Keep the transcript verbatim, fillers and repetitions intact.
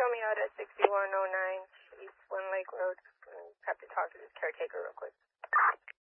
me out at sixty-one oh nine East Swan Lake Road. I have to talk to this caretaker real quick.